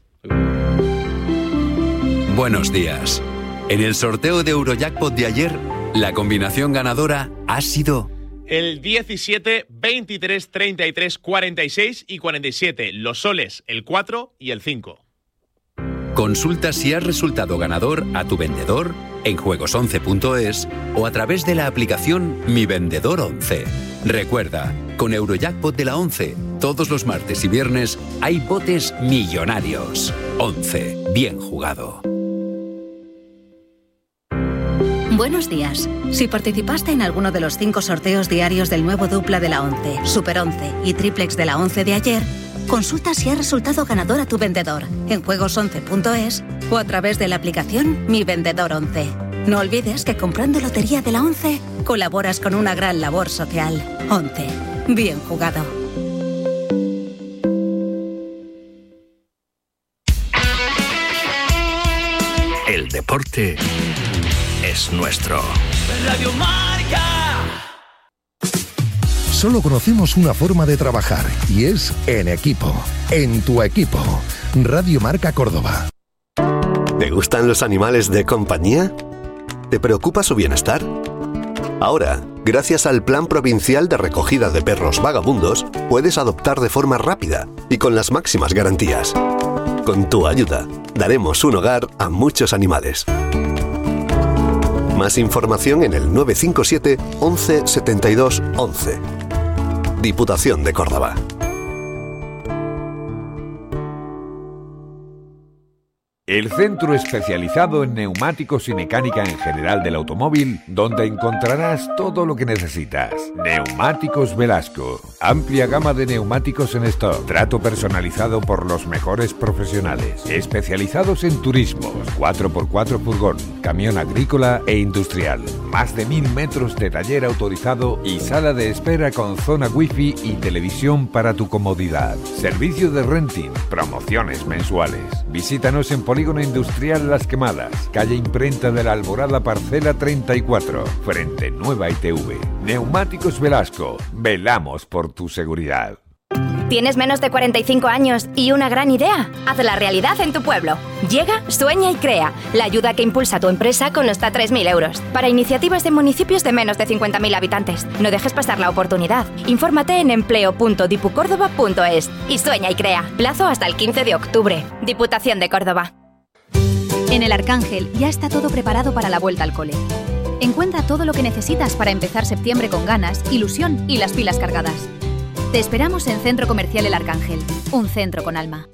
Buenos días. En el sorteo de Eurojackpot de ayer, la combinación ganadora ha sido... El 17, 23, 33, 46 y 47. Los soles, el 4 y el 5. Consulta si has resultado ganador a tu vendedor en juegos11.es o a través de la aplicación Mi Vendedor 11. Recuerda, con Eurojackpot de la 11, todos los martes y viernes hay botes millonarios. 11. Bien jugado. Buenos días. Si participaste en alguno de los 5 sorteos diarios del nuevo dupla de la 11, Super 11 y triplex de la 11 de ayer, consulta si has resultado ganador a tu vendedor en juegos11.es o a través de la aplicación Mi Vendedor 11. No olvides que comprando lotería de la 11 colaboras con una gran labor social. 11. Bien jugado. El deporte es nuestro. Radio Marca. Solo conocemos una forma de trabajar y es en equipo. En tu equipo. Radio Marca Córdoba. ¿Te gustan los animales de compañía? ¿Te preocupa su bienestar? Ahora, gracias al Plan Provincial de Recogida de Perros Vagabundos, puedes adoptar de forma rápida y con las máximas garantías. Con tu ayuda, daremos un hogar a muchos animales. Más información en el 957 11 72 11. Diputación de Córdoba. El centro especializado en neumáticos y mecánica en general del automóvil, donde encontrarás todo lo que necesitas. Neumáticos Velasco. Amplia gama de neumáticos en stock. Trato personalizado por los mejores profesionales. Especializados en turismos, 4x4 furgón, camión agrícola e industrial. Más de 1000 metros de taller autorizado y sala de espera con zona wifi y televisión para tu comodidad. Servicio de renting, promociones mensuales. Visítanos en Polígono Industrial Las Quemadas, calle Imprenta de la Alborada, parcela 34, frente Nueva ITV. Neumáticos Velasco, velamos por tu seguridad. ¿Tienes menos de 45 años y una gran idea? Hazla realidad en tu pueblo. Llega, sueña y crea. La ayuda que impulsa tu empresa con hasta 3.000 euros. Para iniciativas de municipios de menos de 50.000 habitantes. No dejes pasar la oportunidad. Infórmate en empleo.dipucórdoba.es y sueña y crea. Plazo hasta el 15 de octubre. Diputación de Córdoba. En el Arcángel ya está todo preparado para la vuelta al cole. Encuentra todo lo que necesitas para empezar septiembre con ganas, ilusión y las pilas cargadas. Te esperamos en Centro Comercial El Arcángel, un centro con alma.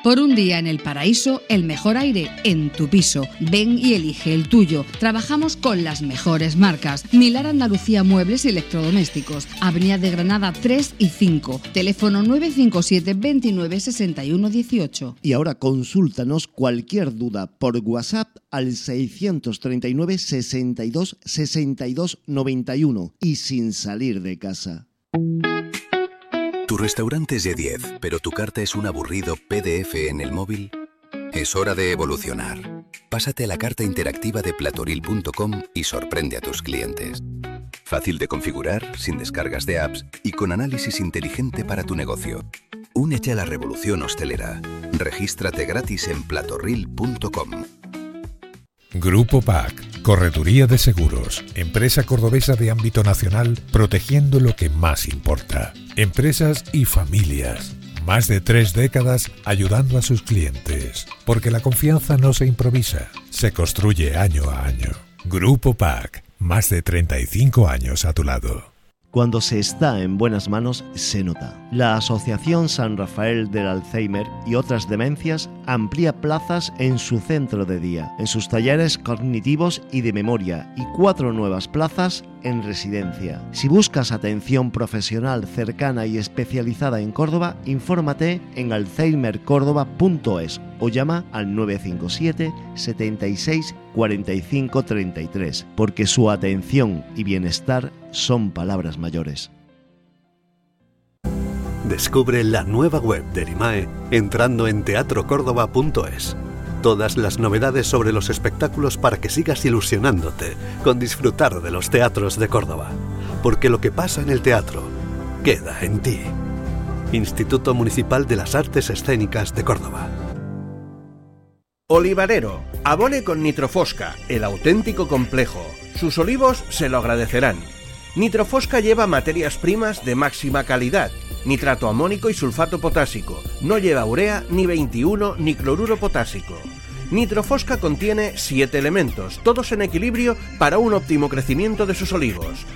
Por un día en el paraíso, el mejor aire en tu piso. Ven y elige el tuyo. Trabajamos con las mejores marcas. Milar Andalucía Muebles y Electrodomésticos. Avenida de Granada 3 y 5. Teléfono 957 29 61 18. Y ahora consúltanos cualquier duda por WhatsApp al 639 62 62 91 y sin salir de casa. Tu restaurante es de 10, pero tu carta es un aburrido PDF en el móvil. Es hora de evolucionar. Pásate a la carta interactiva de platoril.com y sorprende a tus clientes. Fácil de configurar, sin descargas de apps y con análisis inteligente para tu negocio. Únete a la revolución hostelera. Regístrate gratis en platoril.com. Grupo PAC, Correduría de Seguros, empresa cordobesa de ámbito nacional, protegiendo lo que más importa. Empresas y familias. Más de 3 décadas ayudando a sus clientes. Porque la confianza no se improvisa, se construye año a año. Grupo PAC, más de 35 años a tu lado. Cuando se está en buenas manos, se nota. La Asociación San Rafael del Alzheimer y otras demencias amplía plazas en su centro de día, en sus talleres cognitivos y de memoria, y 4 nuevas plazas en residencia. Si buscas atención profesional cercana y especializada en Córdoba, infórmate en alzheimercordoba.es o llama al 957 76 45 33, porque su atención y bienestar son palabras mayores. Descubre la nueva web del IMAE entrando en teatrocórdoba.es. Todas las novedades sobre los espectáculos para que sigas ilusionándote con disfrutar de los teatros de Córdoba. Porque lo que pasa en el teatro queda en ti. Instituto Municipal de las Artes Escénicas de Córdoba. Olivarero, abone con Nitrofosca, el auténtico complejo. Sus olivos se lo agradecerán. Nitrofosca lleva materias primas de máxima calidad, nitrato amónico y sulfato potásico. No lleva urea, ni 21, ni cloruro potásico. Nitrofosca contiene 7 elementos, todos en equilibrio para un óptimo crecimiento de sus olivos.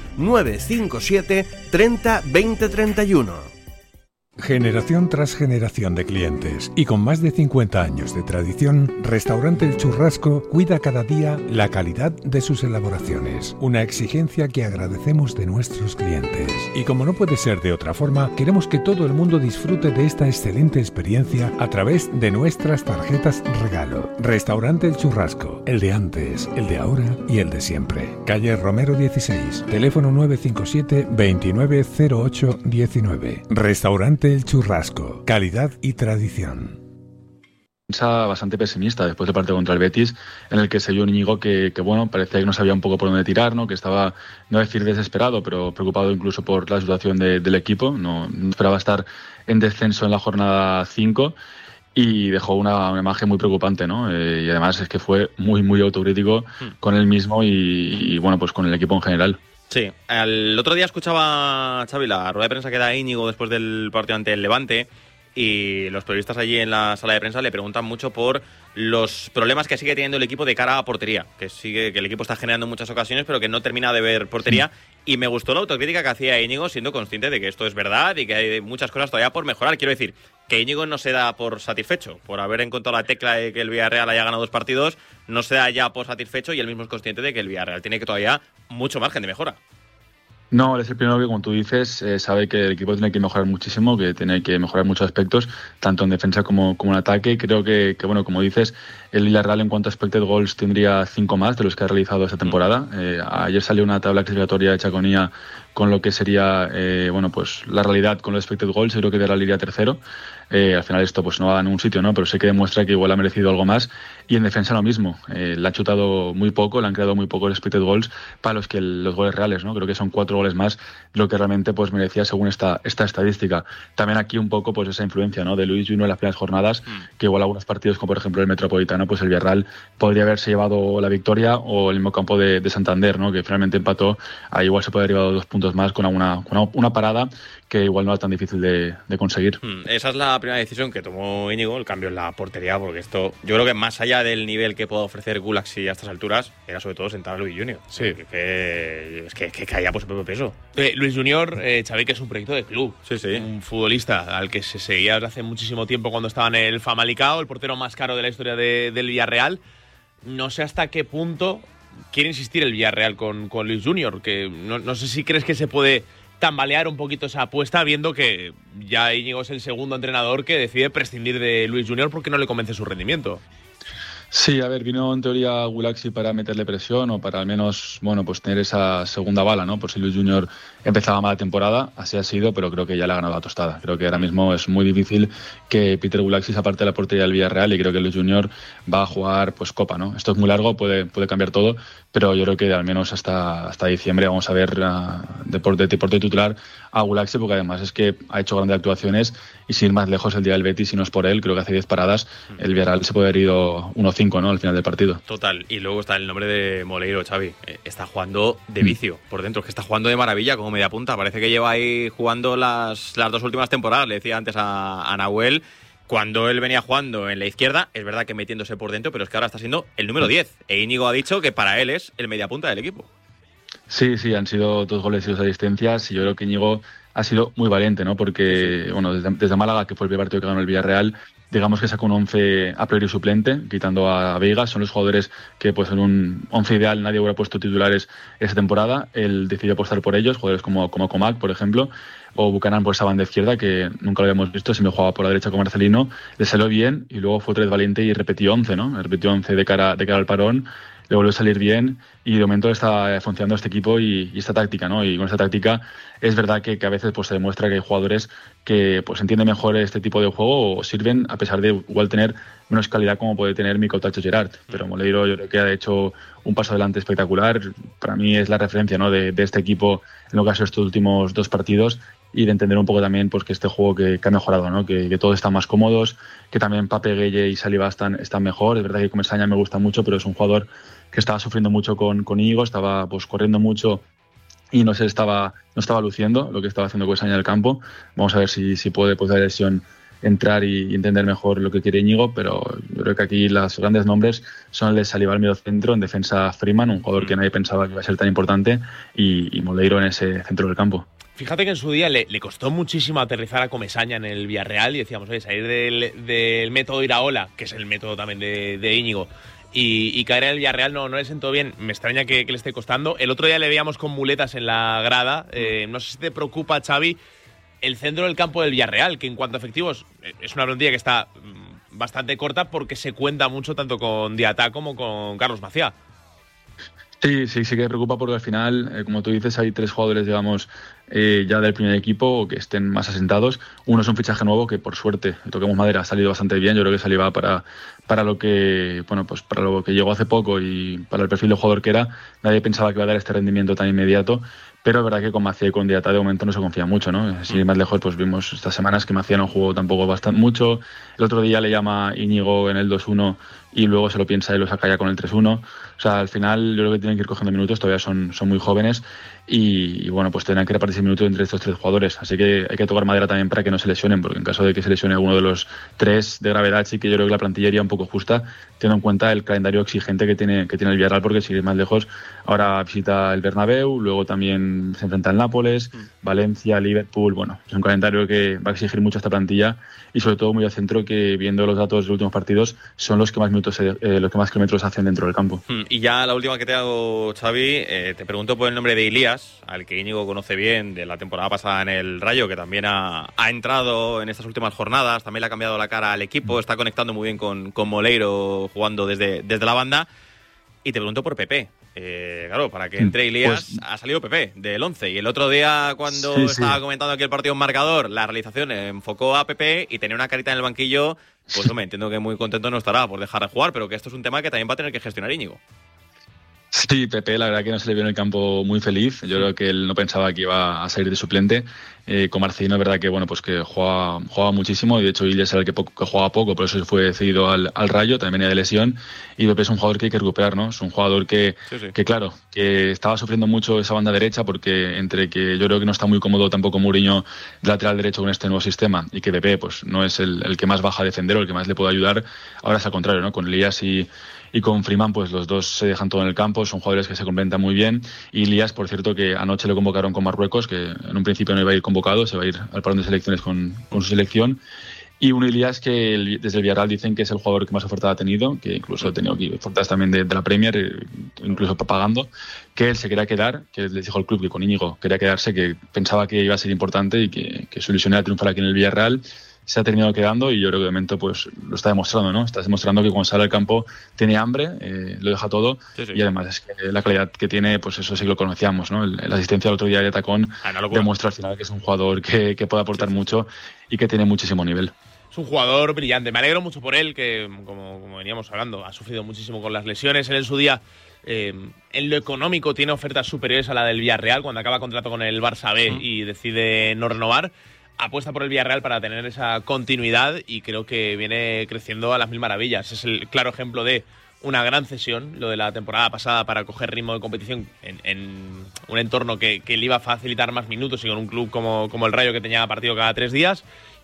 957 30 20 31. Generación tras generación de clientes y con más de 50 años de tradición, Restaurante El Churrasco cuida cada día la calidad de sus elaboraciones, una exigencia que agradecemos de nuestros clientes. Y como no puede ser de otra forma, queremos que todo el mundo disfrute de esta excelente experiencia a través de nuestras tarjetas regalo. Restaurante El Churrasco, el de antes, el de ahora y el de siempre. Calle Romero 16, teléfono 957 2908 19. Restaurante El Churrasco, calidad y tradición. Bastante pesimista después del partido contra el Betis, en el que se vio un Íñigo que bueno, parecía que no sabía un poco por dónde tirar, ¿no? Que estaba, no decir desesperado, pero preocupado incluso por la situación del equipo. No esperaba estar en descenso en la jornada 5 y dejó una imagen muy preocupante, ¿no? Y además es que fue muy autocrítico con él mismo y bueno, pues con el equipo en general. Sí, el otro día escuchaba, Xavi, la rueda de prensa que da Íñigo después del partido ante el Levante, y los periodistas allí en la sala de prensa le preguntan mucho por los problemas que sigue teniendo el equipo de cara a portería, que el equipo está generando en muchas ocasiones pero que no termina de ver portería, y me gustó la autocrítica que hacía Íñigo, siendo consciente de que esto es verdad y que hay muchas cosas todavía por mejorar. Quiero decir, que Íñigo no se da por satisfecho, por haber encontrado la tecla de que el Villarreal haya ganado 2 partidos, no se da ya por satisfecho, y él mismo es consciente de que el Villarreal tiene que todavía mucho margen de mejora. No, él es el primero que, como tú dices, sabe que el equipo tiene que mejorar muchísimo, que tiene que mejorar muchos aspectos, tanto en defensa como en ataque. Creo que bueno, como dices, el Villarreal en cuanto a expected goals tendría 5 más de los que ha realizado esta temporada. Ayer salió una tabla clasificatoria de Chaconía con lo que sería bueno, pues la realidad con los expected goals. Yo creo que Villarreal iría tercero. Al final esto pues no va a ningún sitio, ¿no? Pero sí que demuestra que igual ha merecido algo más. Y en defensa lo mismo. Le han chutado muy poco, le han creado muy poco expected goals para los goles reales, ¿no? Creo que son 4 goles más de lo que realmente pues merecía según esta estadística. También aquí un poco pues esa influencia, ¿no? De Luis Juno en las primeras jornadas, que igual algunos partidos como por ejemplo el Metropolitano, pues el Villarreal podría haberse llevado la victoria, o el mismo campo de Santander, ¿no? Que finalmente empató. Ahí igual se puede haber llevado 2 puntos más con una parada que igual no era tan difícil de conseguir. Esa es la primera decisión que tomó Íñigo, el cambio en la portería, porque esto, yo creo que más allá del nivel que pueda ofrecer Gulaxi a estas alturas, era sobre todo sentar a Luis Junior. Sí. Es que caía por su propio peso. Luis Junior, Xavi, que es un proyecto de club. Sí, sí. Un futbolista al que se seguía desde hace muchísimo tiempo cuando estaba en el Famalicão, el portero más caro de la historia del Villarreal. No sé hasta qué punto quiere insistir el Villarreal con Luis Junior, que no sé si crees que se puede tambalear un poquito esa apuesta, viendo que ya Íñigo es el segundo entrenador que decide prescindir de Luis Junior porque no le convence su rendimiento. Sí, a ver, vino en teoría Gulaxi para meterle presión o para al menos, bueno, pues tener esa segunda bala, ¿no? Por si Luis Junior empezaba mala temporada, así ha sido, pero creo que ya le ha ganado la tostada. Creo que ahora mismo es muy difícil que Peter Gulaxi se aparte de la portería del Villarreal y creo que Luis Junior va a jugar pues Copa, ¿no? Esto es muy largo, puede cambiar todo, pero yo creo que al menos hasta diciembre vamos a ver de portero titular a Gulaxi, porque además es que ha hecho grandes actuaciones y sin ir más lejos el día del Betis, si no es por él, creo que hace 10 paradas, el Villarreal se puede haber ido 1-5, ¿no? Al final del partido. Total, y luego está el nombre de Moleiro, Xavi. Está jugando de vicio por dentro, que está jugando de maravilla como media punta. Parece que lleva ahí jugando las dos últimas temporadas, le decía antes a Nahuel. Cuando él venía jugando en la izquierda, es verdad que metiéndose por dentro, pero es que ahora está siendo el número 10. E Íñigo ha dicho que para él es el mediapunta del equipo. Sí, han sido 2 goles y 2 asistencias y yo creo que Íñigo ha sido muy valiente, ¿no? Porque, bueno, desde Málaga, que fue el primer partido que ganó el Villarreal, digamos que sacó un 11 a priori suplente, quitando a Veiga. Son los jugadores que, pues en un 11 ideal, nadie hubiera puesto titulares esa temporada. Él decidió apostar por ellos, jugadores como Comac, por ejemplo, o Buchanan por esa banda izquierda, que nunca lo habíamos visto. Siempre jugaba por la derecha con Marcelino, le salió bien y luego fue otra vez valiente y repetió 11, ¿no? Repetió 11 de cara al parón. Le volvió a salir bien y de momento está funcionando este equipo y esta táctica, ¿no? Y con esta táctica es verdad que a veces pues se demuestra que hay jugadores que pues entienden mejor este tipo de juego o sirven a pesar de igual tener menos calidad como puede tener Mikel Tacho Gerard. Pero Moleiro yo creo que ha hecho un paso adelante espectacular. Para mí es la referencia, ¿no? de este equipo en lo que ha sido estos últimos 2 partidos y de entender un poco también pues que este juego que ha mejorado, ¿no? Que todos están más cómodos, que también Pape, Gueye y Saliba están mejor. Es verdad que Comesaña me gusta mucho, pero es un jugador que estaba sufriendo mucho con Íñigo, estaba pues corriendo mucho y no estaba luciendo lo que estaba haciendo Comesaña en el campo. Vamos a ver si puede pues la lesión entrar y entender mejor lo que quiere Íñigo, pero yo creo que aquí los grandes nombres son el de Saliba al medio centro, en defensa Freeman, un jugador que nadie pensaba que iba a ser tan importante, y Moleiro en ese centro del campo. Fíjate que en su día le costó muchísimo aterrizar a Comesaña en el Villarreal y decíamos, oye, salir del método Iraola, que es el método también de Íñigo, y caer en el Villarreal no le sentó bien. Me extraña que le esté costando. El otro día le veíamos con muletas en la grada. No sé si te preocupa, Xavi, el centro del campo del Villarreal, que en cuanto a efectivos es una plantilla que está bastante corta porque se cuenta mucho tanto con Diatá como con Carlos Maciá. Sí que preocupa porque al final, como tú dices, hay 3 jugadores, digamos, ya del primer equipo que estén más asentados. Uno es un fichaje nuevo que, por suerte, toquemos madera, ha salido bastante bien. Yo creo que Saliba para lo que para lo que llegó hace poco y para el perfil de jugador que era, nadie pensaba que iba a dar este rendimiento tan inmediato. Pero es verdad que con Maciá y con Diatá de momento no se confía mucho, ¿no? Sin ir más lejos, pues vimos estas semanas que Maciá no jugó tampoco mucho. El otro día le llama Íñigo en el 2-1 y luego se lo piensa y lo saca ya con el 3-1. O sea, al final yo creo que tienen que ir cogiendo minutos, todavía son muy jóvenes y bueno, pues tendrán que repartirse minutos entre estos 3 jugadores. Así que hay que tocar madera también para que no se lesionen, porque en caso de que se lesione alguno de los 3 de gravedad, sí que yo creo que la plantilla iría un poco justa, teniendo en cuenta el calendario exigente que tiene el Villarreal, porque si ir más lejos, ahora visita el Bernabéu, luego también se enfrenta al Nápoles, Valencia, Liverpool. Bueno, es un calendario que va a exigir mucho a esta plantilla y sobre todo muy al centro, que viendo los datos de los últimos partidos son los que más minutos, los que más kilómetros hacen dentro del campo. Y ya la última que te hago, Xavi, te pregunto por el nombre de Ilías, al que Íñigo conoce bien de la temporada pasada en el Rayo, que también ha entrado en estas últimas jornadas, también le ha cambiado la cara al equipo, está conectando muy bien con Moleiro, jugando desde la banda. Y te pregunto por Pepe. Claro, para que entre Ilías ha salido Pepe del 11. Y el otro día, cuando estaba comentando aquí el partido en marcador, la realización enfocó a Pepe y tenía una carita en el banquillo. Pues hombre, entiendo que muy contento no estará por dejar de jugar, pero que esto es un tema que también va a tener que gestionar Íñigo. Sí, Pepe, la verdad que no se le vio en el campo muy feliz. Yo creo que él no pensaba que iba a salir de suplente. Con Marcelino es verdad que bueno, pues que jugaba muchísimo, y de hecho Illes era el que jugaba poco, por eso fue cedido al Rayo, también venía de lesión, y Pepe es un jugador que hay que recuperar, ¿no? Es un jugador que claro, que estaba sufriendo mucho esa banda derecha, porque entre que yo creo que no está muy cómodo tampoco Mourinho de lateral derecho con este nuevo sistema, y que Pepe pues no es el que más baja a defender o el que más le puede ayudar, ahora es al contrario, ¿no? Con Elías y con Freeman, pues los dos se dejan todo en el campo, son jugadores que se complementan muy bien. Y Elías, por cierto, que anoche lo convocaron con Marruecos, que en un principio no iba a ir convocado, se va a ir al parón de selecciones con su selección. Y un Elías que desde el Villarreal dicen que es el jugador que más oferta ha tenido, que incluso ha tenido ofertas también de la Premier, incluso pagando, que él se quería quedar, que les dijo al club que con Íñigo quería quedarse, que pensaba que iba a ser importante y que su ilusión era triunfar aquí en el Villarreal. Se ha terminado quedando y yo creo que de momento pues lo está demostrando, ¿no? Está demostrando que cuando sale al campo tiene hambre, lo deja todo, y además es que la calidad que tiene, pues eso sí que lo conocíamos, ¿no? La asistencia del otro día de tacón demuestra al final que es un jugador que puede aportar mucho y que tiene muchísimo nivel. Es un jugador brillante, me alegro mucho por él, que como veníamos hablando, ha sufrido muchísimo con las lesiones. Él en su día, en lo económico, tiene ofertas superiores a la del Villarreal cuando acaba contrato con el Barça B y decide no renovar. Apuesta por el Villarreal para tener esa continuidad y creo que viene creciendo a las mil maravillas. Es el claro ejemplo de una gran cesión, lo de la temporada pasada, para coger ritmo de competición en un entorno que le iba a facilitar más minutos y con un club como el Rayo, que tenía partido cada 3 días.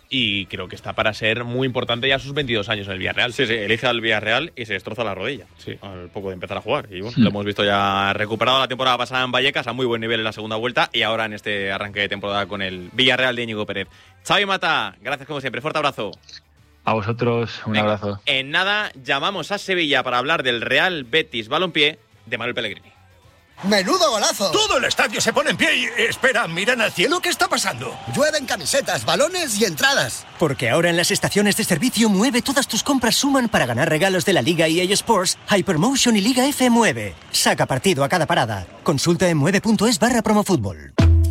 Y creo que está para ser muy importante ya a sus 22 años en el Villarreal. Sí, elige al Villarreal y se destroza la rodilla al poco de empezar a jugar. Y bueno, lo hemos visto ya recuperado la temporada pasada en Vallecas, a muy buen nivel en la segunda vuelta, y ahora en este arranque de temporada con el Villarreal de Íñigo Pérez. Xavi Mata, gracias como siempre, fuerte abrazo. A vosotros, un abrazo. En nada, llamamos a Sevilla para hablar del Real Betis Balompié de Manuel Pellegrini. ¡Menudo golazo! Todo el estadio se pone en pie y... Espera, miran al cielo, ¿qué está pasando? Llueven camisetas, balones y entradas. Porque ahora en las estaciones de servicio Mueve todas tus compras suman para ganar regalos de la Liga EA Sports, Hypermotion y Liga F Mueve. Saca partido a cada parada. Consulta en mueve.es/promofutbol.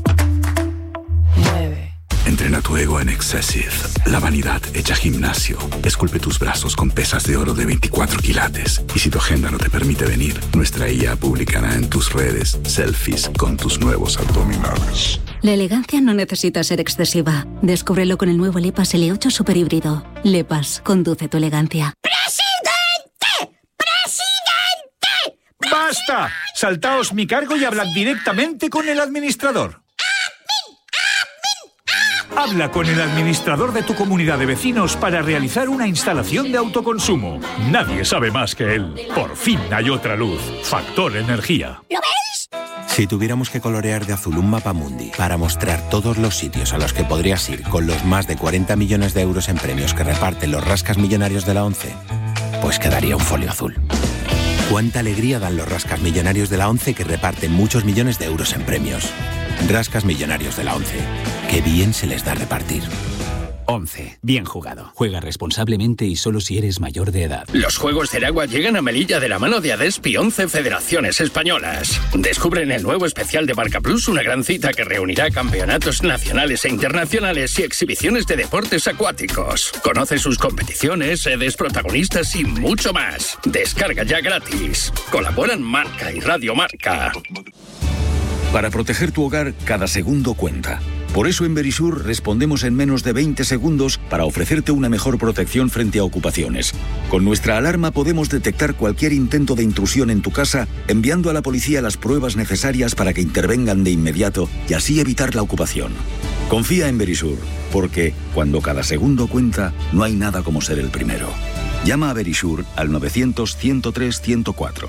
Entrena tu ego en Excessive, la vanidad hecha gimnasio. Esculpe tus brazos con pesas de oro de 24 quilates. Y si tu agenda no te permite venir, nuestra IA publicará en tus redes selfies con tus nuevos abdominales. La elegancia no necesita ser excesiva. Descúbrelo con el nuevo Lepas L8 Super Híbrido. Lepas, conduce tu elegancia. ¡Presidente! ¡Basta! Saltaos mi cargo y hablad directamente con el administrador. Habla con el administrador de tu comunidad de vecinos para realizar una instalación de autoconsumo. Nadie sabe más que él. Por fin hay otra luz. Factor Energía. ¿Lo veis? Si tuviéramos que colorear de azul un mapamundi para mostrar todos los sitios a los que podrías ir con los más de 40 millones de euros en premios que reparten los rascas millonarios de la ONCE, pues quedaría un folio azul. Cuánta alegría dan los rascas millonarios de la ONCE que reparten muchos millones de euros en premios. Rascas millonarios de la ONCE. Qué bien se les da repartir. 11. Bien jugado. Juega responsablemente y solo si eres mayor de edad. Los Juegos del Agua llegan a Melilla de la mano de Adespi 11 Federaciones Españolas. Descubre en el nuevo especial de Marca Plus una gran cita que reunirá campeonatos nacionales e internacionales y exhibiciones de deportes acuáticos. Conoce sus competiciones, sedes, protagonistas y mucho más. Descarga ya gratis. Colaboran Marca y Radio Marca. Para proteger tu hogar, cada segundo cuenta. Por eso en Verisur respondemos en menos de 20 segundos para ofrecerte una mejor protección frente a ocupaciones. Con nuestra alarma podemos detectar cualquier intento de intrusión en tu casa, enviando a la policía las pruebas necesarias para que intervengan de inmediato y así evitar la ocupación. Confía en Verisur, porque cuando cada segundo cuenta, no hay nada como ser el primero. Llama a Verisur al 900-103-104.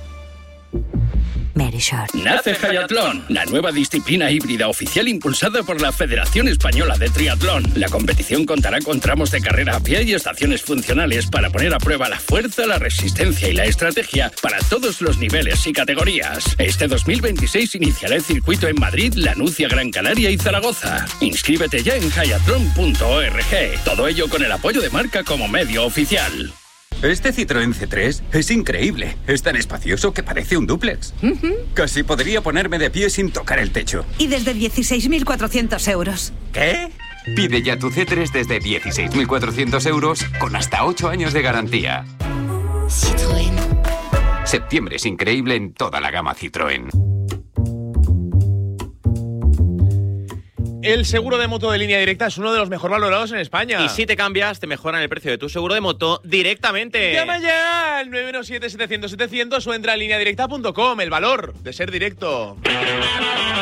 Verisur. Nace Hayatlón, la nueva disciplina híbrida oficial impulsada por la Federación Española de Triatlón. La competición contará con tramos de carrera a pie y estaciones funcionales para poner a prueba la fuerza, la resistencia y la estrategia para todos los niveles y categorías. Este 2026 iniciará el circuito en Madrid, Lanucia, Gran Canaria y Zaragoza. Inscríbete ya en hayatlon.org. Todo ello con el apoyo de Marca como medio oficial. Este Citroën C3 es increíble. Es tan espacioso que parece un dúplex. Casi podría ponerme de pie sin tocar el techo. Y desde 16.400 euros. ¿Qué? Pide ya tu C3 desde 16.400 euros con hasta 8 años de garantía. Citroën. Septiembre es increíble en toda la gama Citroën. El seguro de moto de Línea Directa es uno de los mejor valorados en España. Y si te cambias, te mejoran el precio de tu seguro de moto directamente. Llama ya al 917-700-700 o entra a lineadirecta.com. El valor de ser directo.